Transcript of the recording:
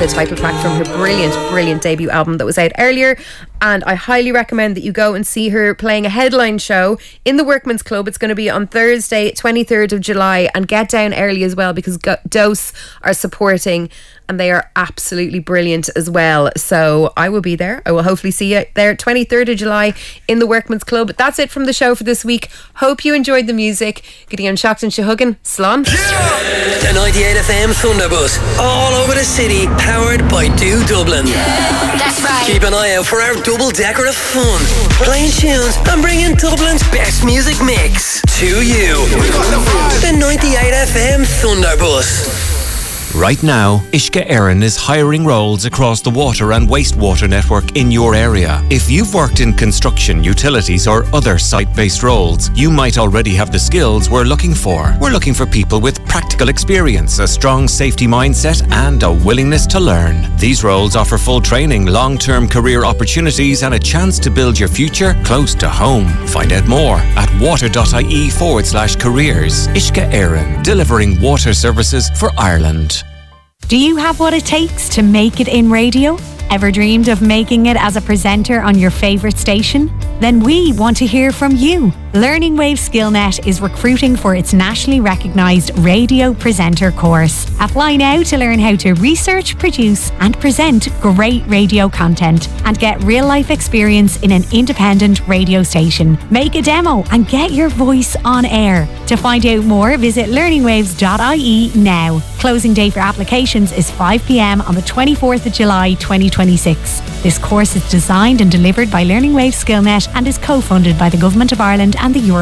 the title track from her brilliant debut album that was out earlier. And I highly recommend that you go and see her playing a headline show in the Workman's Club. It's going to be on Thursday, 23rd of July, and get down early as well, because Dose are supporting and they are absolutely brilliant as well. So I will be there. I will hopefully see you there 23rd of July in the Workman's Club. That's it from the show for this week. Hope you enjoyed the music. Gideon Shocked and Shahugan. Slán. The 98 FM Thunderbus, all over the city, powered by Do Dublin. That's right. Keep an eye out for our double-decker of fun, playing tunes and bringing Dublin's best music mix to you. The 98 FM Thunderbus. Right now, Uisce Éireann is hiring roles across the water and wastewater network in your area. If you've worked in construction, utilities or other site-based roles, you might already have the skills we're looking for. We're looking for people with practical experience, a strong safety mindset and a willingness to learn. These roles offer full training, long-term career opportunities and a chance to build your future close to home. Find out more at water.ie/careers. Uisce Éireann, delivering water services for Ireland. Do you have what it takes to make it in radio? Ever dreamed of making it as a presenter on your favourite station? Then we want to hear from you. Learning Wave SkillNet is recruiting for its nationally recognised radio presenter course. Apply now to learn how to research, produce and present great radio content and get real-life experience in an independent radio station. Make a demo and get your voice on air. To find out more, visit learningwaves.ie now. Closing date for applications is 5 p.m. on the 24th of July 2026. This course is designed and delivered by Learning Wave SkillNet and is co-funded by the Government of Ireland and the European